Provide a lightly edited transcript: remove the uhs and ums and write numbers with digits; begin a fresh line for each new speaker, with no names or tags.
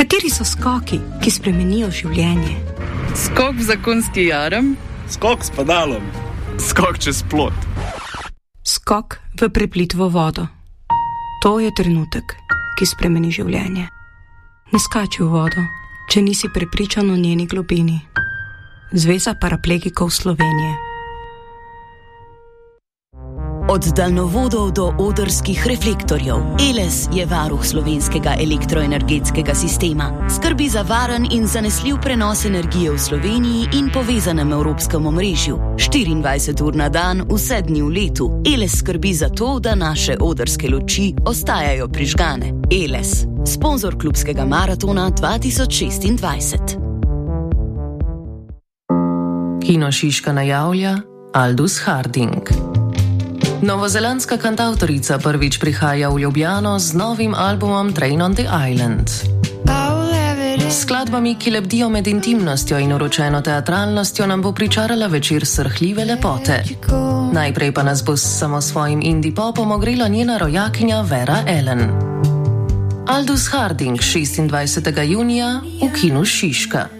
Kateri so skoki, ki spremenijo življenje?
Skok v zakonski jarem.
Skok s padalom.
Skok čez plot.
Skok v preplitvo vodo. To je trenutek, ki spremeni življenje. Ne skači v vodo, če nisi prepričan o njeni globini. Zveza paraplegikov Slovenije.
Od daljnovodov do odrskih reflektorjev. Eles je varuh slovenskega elektroenergetskega sistema. Skrbi za varen in zanesljiv prenos energije v Sloveniji in povezanem evropskem omrežju. 24 ur na dan, vse dni v letu. Eles skrbi za to, da naše odrske luči ostajajo prižgane. Eles, sponzor klubskega maratona 2026.
Kino Šiška najavlja Aldous Harding. Novozelandska kantavtorica prvič prihaja v Ljubljano z novim albumom Train on the Island. S skladbami, ki lebdijo med intimnostjo in uročeno teatralnostjo, nam bo pričarala večer srhljive lepote. Najprej pa nas bo s samosvojim indie popom ogrela njena rojakinja Vera Ellen. Aldous Harding 26. junija v Kinu Šiška.